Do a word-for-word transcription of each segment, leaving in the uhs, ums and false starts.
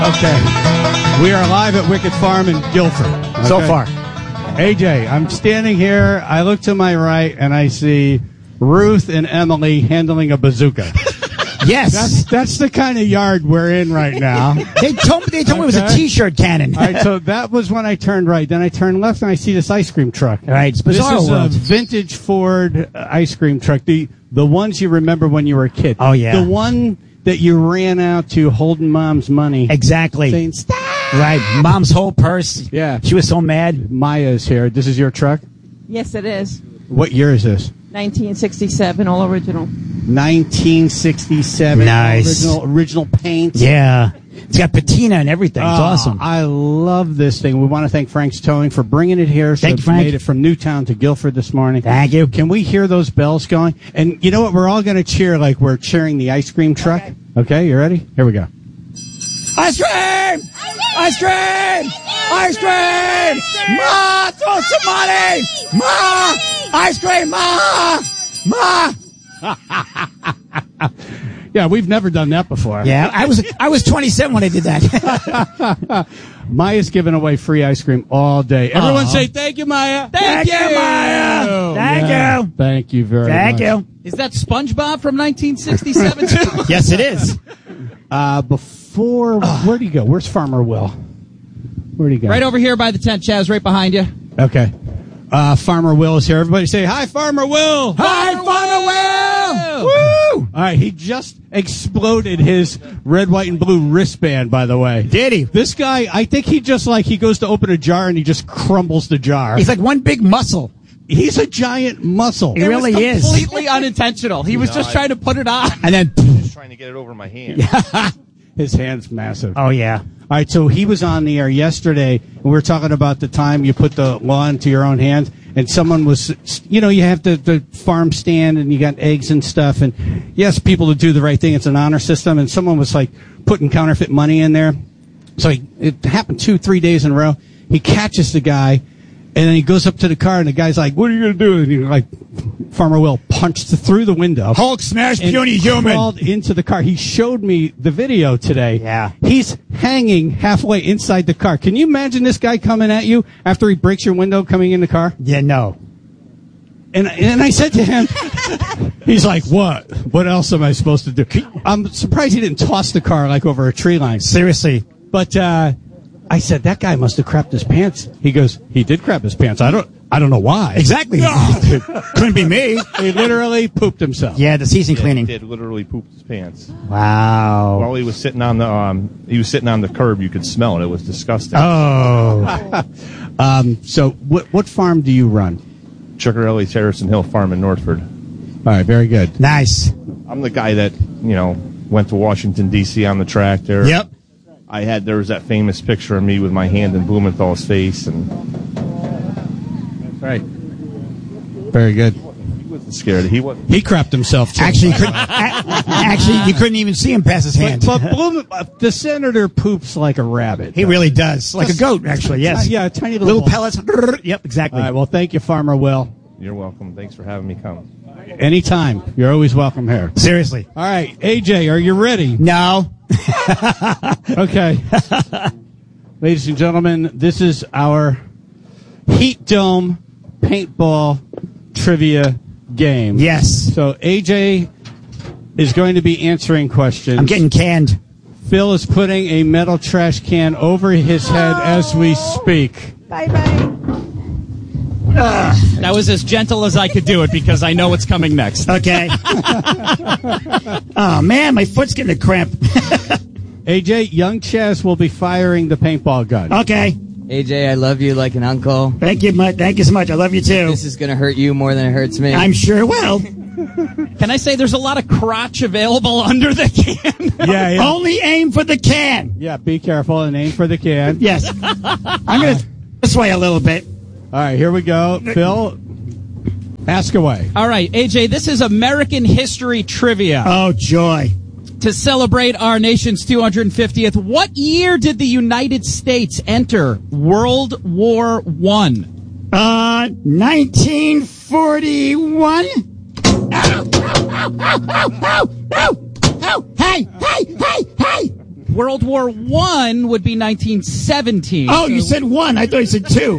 Okay. We are live at Wicked Farm in Guilford. Okay? So far. A J, I'm standing here. I look to my right, and I see Ruth and Emily handling a bazooka. Yes. That's that's the kind of yard we're in right now. They told me, they told me it was a Okay. T-shirt cannon. All right, so that was when I turned right. Then I turned left, and I see this ice cream truck. All right, it's This bizarre is a world. vintage Ford uh, ice cream truck. The the ones you remember when you were a kid. Oh, yeah. The one that you ran out to holding mom's money. Exactly. Saying, stop! Right. Mom's whole purse. Yeah. She was so mad. Maya's here. This is your truck? Yes, it is. What year is this? nineteen sixty-seven, all original. nineteen sixty-seven. Nice. Original, original paint. Yeah. It's got patina and everything. It's Oh, awesome. I love this thing. We want to thank Frank's Towing for bringing it here. So Thank you, Frank. Made it from Newtown to Guilford this morning. Thank you. Can we hear those bells going? And you know what? We're all going to cheer like we're cheering the ice cream truck. Okay, okay, you ready? Here we go. Ice cream! Ice cream! Ice cream! Ma! Throw some money! Ma! Ice cream! Ma! Ma! Yeah, we've never done that before. Yeah, I was I was twenty-seven when I did that. Maya's giving away free ice cream all day. Everyone Aw. say thank you, Maya. Thank you, Maya. Thank Yeah, you. Thank you very Thank much. you. Is that SpongeBob from nineteen sixty-seven too? Yes, it is. Uh, before, where'd he go? Where's Farmer Will? Where'd he go? Right over here by the tent, Chaz, right behind you. Okay. Uh, Farmer Will is here. Everybody say, hi, Farmer Will! Hi, Farmer Will! Woo! All right, he just exploded his red, white, and blue wristband, by the way. Did he? This guy, I think he just like, he goes to open a jar and he just crumbles the jar. He's like one big muscle. He's a giant muscle. He really it was is. completely unintententional. He was No, just I- trying to put it on. And then, Just trying to get it over my hand. His hand's massive. oh yeah. All right, so he was on the air yesterday, and we were talking about the time you put the law into your own hands, and someone was, you know, you have the, the farm stand, and you got eggs and stuff, and yes, people to do the right thing. It's an honor system, and someone was, like, putting counterfeit money in there. So he, it happened two, three days in a row. He catches the guy, and then he goes up to the car, and the guy's like, what are you going to do? And he, like, Farmer Will punched through the window. Hulk smash and puny human. crawled into the car. He showed me the video today. Yeah. He's hanging halfway inside the car. Can you imagine this guy coming at you after he breaks your window coming in the car? Yeah, no. And and I said to him, he's like, what? What else am I supposed to do? I'm surprised he didn't toss the car like over a tree line. Seriously. But uh, I said, that guy must have crapped his pants. He goes, he did crap his pants. I don't I don't know why. Exactly. Couldn't be me. He literally pooped himself. Yeah, the season Yeah, cleaning. He did literally poop his pants. Wow. While he was sitting on the um, he was sitting on the curb. You could smell it. It was disgusting. Oh. Um, so what what farm do you run? Chuckarelli Terrace and Hill Farm in Northford. All right, very good. Nice. I'm the guy that you know went to Washington D C on the tractor. Yep. I had there was that famous picture of me with my hand in Blumenthal's face, and Right. Very good. he wasn't scared. He was. He crapped himself too. Actually, you couldn't, a- actually, you couldn't even see him pass his hand. but, but Bloom, uh, the senator poops like a rabbit. He really does. Like a goat, actually, yes. Uh, yeah, a tiny little, Little ball. pellets. Yep, exactly. All right. Well, thank you, Farmer Will. You're welcome. Thanks for having me come. Anytime. You're always welcome here. Seriously. All right, A J, are you ready? No. Okay. Ladies and gentlemen, this is our Heat Dome paintball trivia game. Yes. So A J is going to be answering questions. I'm getting canned. Phil is putting a metal trash can over his head as we speak. Bye-bye. That was as gentle as I could do it because I know what's coming next. Okay. Oh, man, my foot's getting a cramp. A J, young Chaz will be firing the paintball gun. Okay. A J, I love you like an uncle. Thank you much. Thank you so much. I love you, too. This is going to hurt you more than it hurts me. I'm sure it will. Can I say there's a lot of crotch available under the can? Yeah, yeah. Only aim for the can. Yeah, be careful and aim for the can. Yes. I'm going to this way a little bit. All right, here we go. Phil, ask away. All right, A J, this is American history trivia. Oh, joy. To celebrate our nation's two hundred fiftieth, what year did the United States enter World War One? Uh, nineteen forty-one? Ow, ow, ow, ow, ow, ow, ow. Hey, hey, hey, hey! World War One would be nineteen seventeen. Oh, So- you said one. I thought you said two.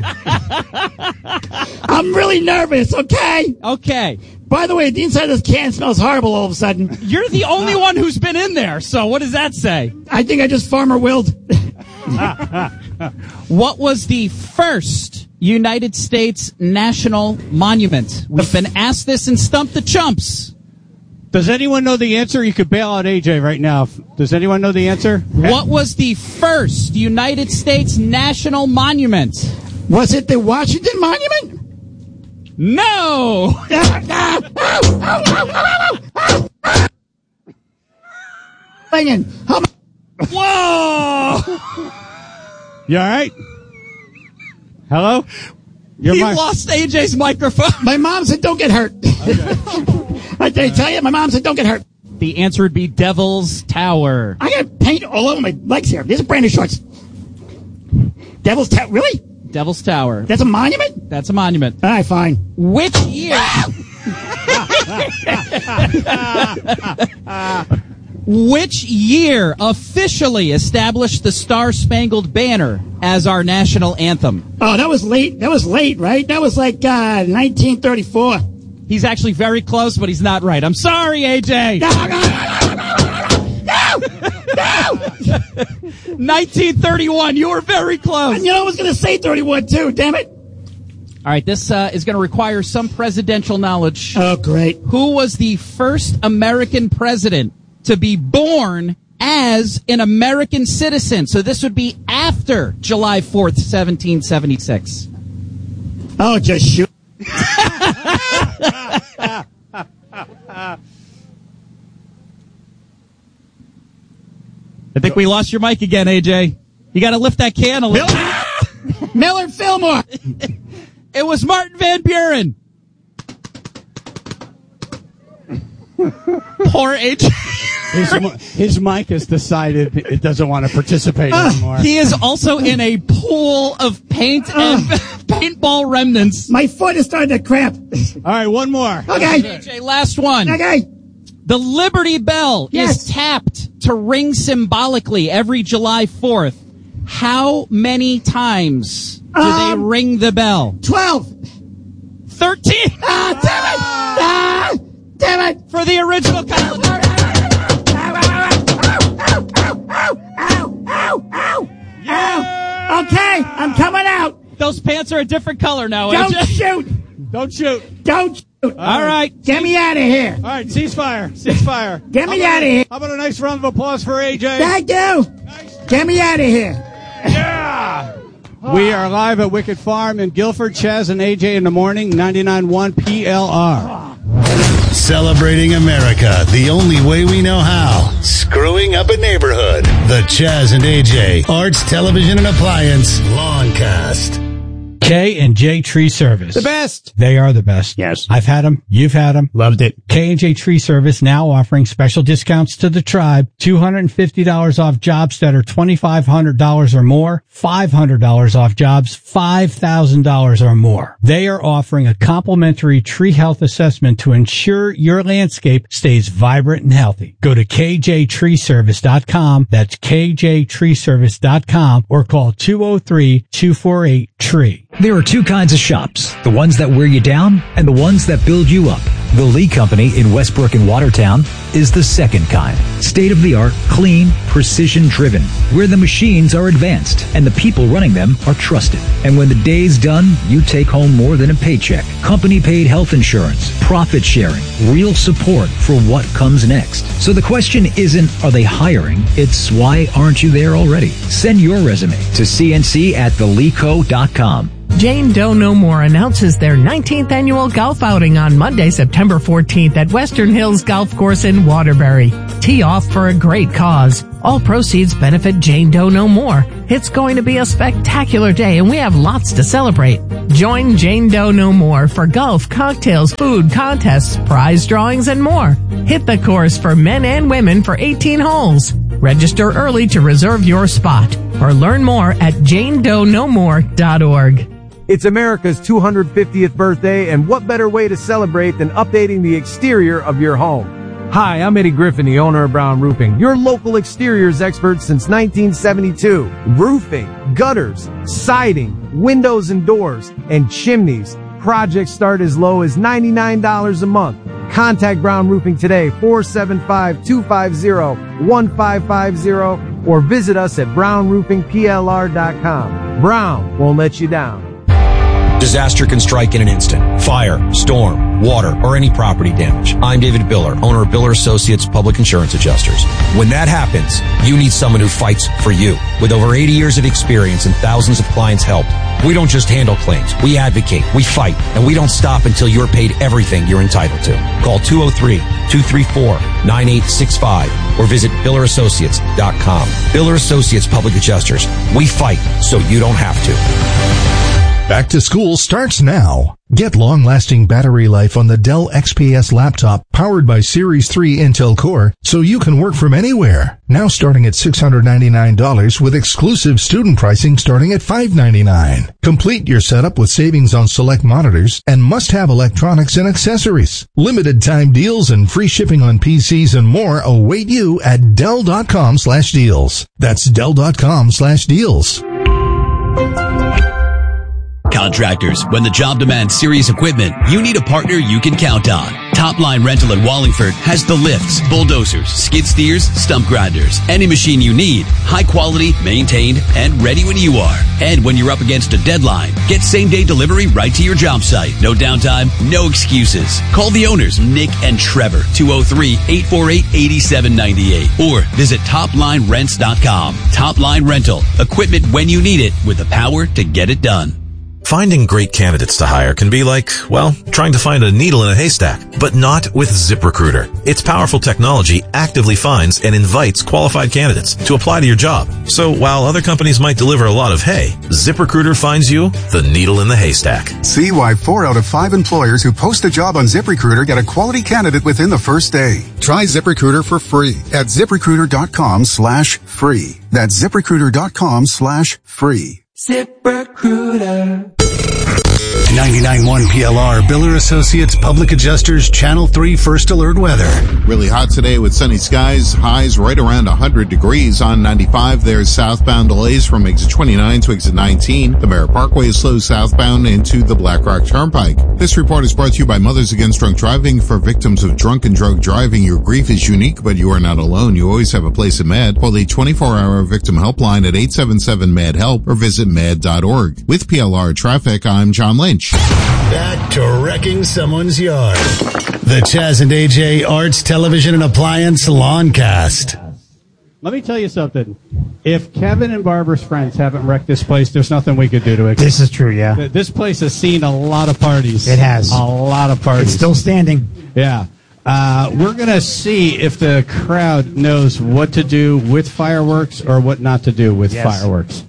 I'm really nervous, okay? Okay. By the way, the inside of this can smells horrible all of a sudden. You're the only one who's been in there, so what does that say? I think I just farmer willed. What was the first United States national monument? We've been asked this in Stump the Chumps. Does anyone know the answer? You could bail out A J right now. Does anyone know the answer? What was the first United States national monument? Was it the Washington Monument? No! Banging. How mu- Whoa! You all right? Hello? Your He mic- lost A J's microphone. My mom said don't get hurt. I did tell you, my mom said don't get hurt. The answer would be Devil's Tower. I got paint all over my legs here. These are brand new shorts. Devil's Tower. Really? Devil's Tower. That's a monument? That's a monument. All right, fine. Which year? Which year officially established the Star-Spangled Banner as our national anthem? Oh, that was late. That was late, right? That was like uh, nineteen thirty-four. He's actually very close, but he's not right. I'm sorry, A J. No, no, no, no, no. nineteen thirty-one. You were very close. You know, I was going to say thirty-one, too. Damn it. All right, this uh, is going to require some presidential knowledge. Oh, great. Who was the first American president to be born as an American citizen? So this would be after July fourth, seventeen seventy-six. Oh, just shoot. I think we lost your mic again, A J. You got to lift that can a little. Millard Fillmore. It was Martin Van Buren. Poor A J. His, mi- his mic has decided it doesn't want to participate anymore. He is also in a pool of paint and paintball remnants. My foot is starting to cramp. All right, one more. Okay. A J, last one. Okay. The Liberty Bell Yes. is tapped to ring symbolically every July fourth. How many times do Um, they ring the bell? twelve. thirteen Ah, damn it. Ah, damn it. for the original calendar. Ow. Okay, I'm coming out. Those pants are a different color now, Don't A J. shoot. Don't shoot. Don't shoot. All right. Get me out of here. All right, ceasefire. Ceasefire. Get me How about out of a- here. How about a nice round of applause for A J? Thank you. Get me out of here. Yeah. We are live at Wicked Farm in Guilford. Chaz and A J in the morning, ninety-nine point one P L R. Celebrating America the only way we know how. Screwing up a neighborhood. The Chaz and A J Arts, Television, and Appliance Lawncast. K and J Tree Service. The best. They are the best. Yes. I've had them. You've had them. Loved it. K and J Tree Service now offering special discounts to the tribe. two hundred fifty dollars off jobs that are twenty-five hundred dollars or more. five hundred dollars off jobs five thousand dollars or more. They are offering a complimentary tree health assessment to ensure your landscape stays vibrant and healthy. Go to K J tree service dot com. That's K J tree service dot com or call two oh three, two four eight, T R E E. There are two kinds of shops, the ones that wear you down and the ones that build you up. The Lee Company in Westbrook and Watertown is the second kind. State-of-the-art, clean, precision-driven, where the machines are advanced and the people running them are trusted. And when the day's done, you take home more than a paycheck. Company-paid health insurance, profit sharing, real support for what comes next. So the question isn't, are they hiring? It's, why aren't you there already? Send your resume to C N C at the lee co dot com. Jane Doe No More announces their nineteenth annual golf outing on Monday, September fourteenth at Western Hills Golf Course in Waterbury. Tee off for a great cause. All proceeds benefit Jane Doe No More. It's going to be a spectacular day and we have lots to celebrate. Join Jane Doe No More for golf, cocktails, food, contests, prize drawings, and more. Hit the course for men and women for eighteen holes. Register early to reserve your spot or learn more at jane doe no more dot org. It's America's two hundred fiftieth birthday, and what better way to celebrate than updating the exterior of your home? Hi, I'm Eddie Griffin, the owner of Brown Roofing, your local exteriors expert since nineteen seventy-two. Roofing, gutters, siding, windows and doors, and chimneys. Projects start as low as ninety-nine dollars a month. Contact Brown Roofing today, four seven five, two five zero, one five five zero, or visit us at brown roofing p l r dot com. Brown won't let you down. Disaster can strike in an instant. Fire, storm, water, or any property damage. I'm David Biller, owner of Biller Associates Public Insurance Adjusters. When that happens, you need someone who fights for you. With over eighty years of experience and thousands of clients helped, we don't just handle claims. We advocate, we fight, and we don't stop until you're paid everything you're entitled to. Call two oh three, two three four, nine eight six five or visit biller associates dot com. Biller Associates Public Adjusters. We fight so you don't have to. Back to school starts now. Get long-lasting battery life on the Dell X P S laptop powered by Series three Intel Core so you can work from anywhere. Now starting at six hundred ninety-nine dollars with exclusive student pricing starting at five hundred ninety-nine dollars. Complete your setup with savings on select monitors and must-have electronics and accessories. Limited time deals and free shipping on P Cs and more await you at Dell.com slash deals. That's Dell.com slash deals. Contractors, when the job demands serious equipment, you need a partner you can count on. Topline Rental in Wallingford has the lifts, bulldozers, skid steers, stump grinders, any machine you need, high quality, maintained, and ready when you are. And when you're up against a deadline, get same-day delivery right to your job site. No downtime, no excuses. Call the owners, Nick and Trevor, two oh three, eight four eight, eight seven nine eight, or visit top line rents dot com. Topline Rental, equipment when you need it with the power to get it done. Finding great candidates to hire can be like, well, trying to find a needle in a haystack, but not with ZipRecruiter. Its powerful technology actively finds and invites qualified candidates to apply to your job. So while other companies might deliver a lot of hay, ZipRecruiter finds you the needle in the haystack. See why four out of five employers who post a job on ZipRecruiter get a quality candidate within the first day. Try ZipRecruiter for free at ZipRecruiter.com slash free. That's ZipRecruiter.com slash free. ZipRecruiter. ninety-nine point one P L R, Biller Associates Public Adjusters, Channel three First Alert Weather. Really hot today with sunny skies, highs right around one hundred degrees. On ninety-five, there's southbound delays from exit twenty-nine to exit nineteen. The Merritt Parkway is slow southbound into the Black Rock Turnpike. This report is brought to you by Mothers Against Drunk Driving. For victims of drunk and drug driving, your grief is unique, but you are not alone. You always have a place at M A D. Call the twenty-four hour victim helpline at eight seven seven M A D help or visit M A D dot org. With P L R Traffic, I'm John Lynch. Back to wrecking someone's yard. The Chaz and A J Arts Television and Appliance Lawncast. Let me tell you something. If Kevin and Barbara's friends haven't wrecked this place, there's nothing we could do to it. This is true, yeah. This place has seen a lot of parties. It has. A lot of parties. It's still standing. Yeah. Uh, we're going to see if the crowd knows what to do with fireworks or what not to do with yes. fireworks.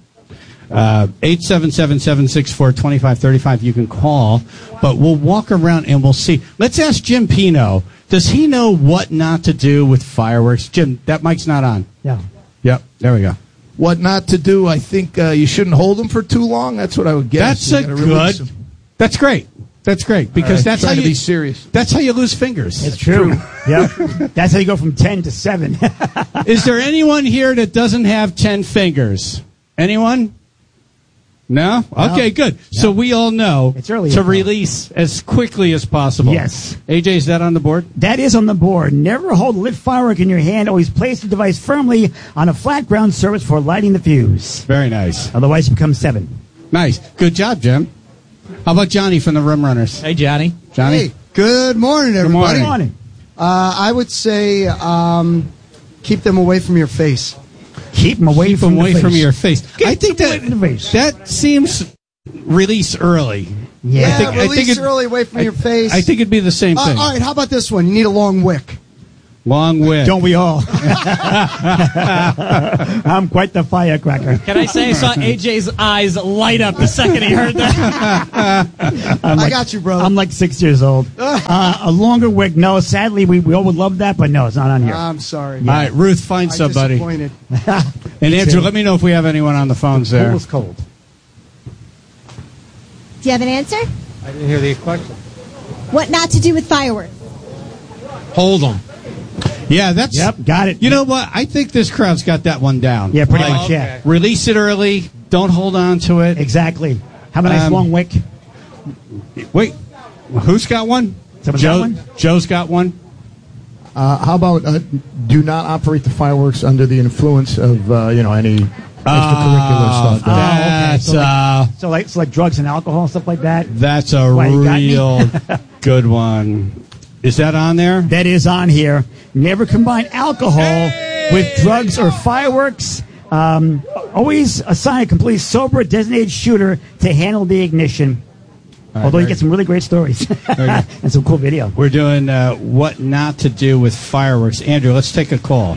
Uh, eight seven seven, seven six four, two five three five. You can call, but we'll walk around and we'll see. Let's ask Jim Pino. Does he know what not to do with fireworks? Jim, that mic's not on. Yeah. Yep. There we go. What not to do? I think uh, you shouldn't hold them for too long. That's what I would guess. That's a good. That's great. That's great because right, that's how to you be serious. That's how you lose fingers. It's true. Yep. That's how you go from ten to seven. Is there anyone here that doesn't have ten fingers? Anyone? No? Okay, no. good. No. So we all know it's early to release as quickly as possible. Yes. A J, is that on the board? That is on the board. Never hold a lit firework in your hand. Always place the device firmly on a flat ground surface for lighting the fuse. Very nice. Otherwise, it becomes seven. Nice. Good job, Jim. How about Johnny from the Rim Runners? Hey, Johnny. Johnny? Hey, good morning, everybody. Good morning. Uh, I would say um, keep them away from your face. Keep them away, Keep from, them away the from face. your face. Get I think that that seems release early. Yeah, I think, release I think it, early away from I, your face. I think it'd be the same uh, thing. All right, how about this one? You need a long wick. Long wick. Don't we all? I'm quite the firecracker. Can I say I saw A J's eyes light up the second he heard that? I like, got you, brother. I'm like six years old. Uh, a longer wick, no. Sadly, we, we all would love that, but no, it's not on here. I'm sorry. All right, Ruth, find I'm somebody. disappointed. And Andrew, let me know if we have anyone on the phones the there. pool is cold. Do you have an answer? I didn't hear the question. What not to do with fireworks? Hold them. Yeah, that's. Yep, got it. You know what? I think this crowd's got that one down. Yeah, pretty Like, much, yeah. Release it early. Don't hold on to it. Exactly. Have a nice Um, long wick. Wait, who's got one? Someone's Joe, got one? Joe's got one. Uh, how about uh, do not operate the fireworks under the influence of uh, you know any extracurricular Oh, stuff? That's So like, uh, so like so like drugs and alcohol and stuff like that. that's a Why, you got me? real good one. Is that on there? That is on here. Never combine alcohol with drugs or fireworks. Um, always assign a completely sober designated shooter to handle the ignition. right, Although you very- get some really great stories and some cool video. We're doing uh, what not to do with fireworks. Andrew, let's take a call.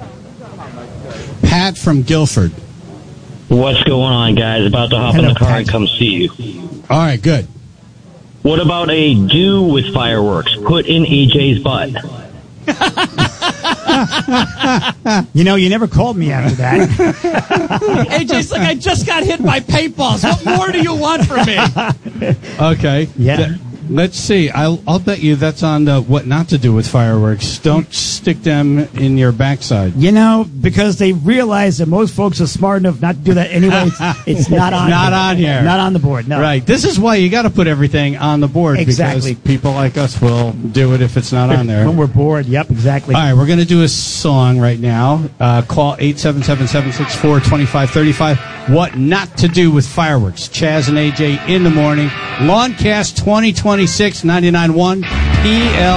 Pat from Guilford. What's going on, guys? About to hop Hello, in the car Pat. and come see you. All right, good. What about a do with fireworks? Put in A J's butt. You know, you never called me after that. A J's like, I just got hit by paintballs. What more do you want from me? Okay. Yeah. Th- let's see. I'll, I'll bet you that's on the what not to do with fireworks. Don't stick them in your backside. You know, because they realize that most folks are smart enough not to do that anyway. It's, it's not on. Not here. on here. Not on the board. No. Right. This is why you got to put everything on the board. Exactly. Because people like us will do it if it's not on there. When we're bored. Yep. Exactly. All right, we're going to do a song right now. Uh, call eight seven seven, seven six four, two five three five. What not to do with fireworks. Chaz and A J in the morning. Lawncast twenty twenty-six, ninety-nine point one P L.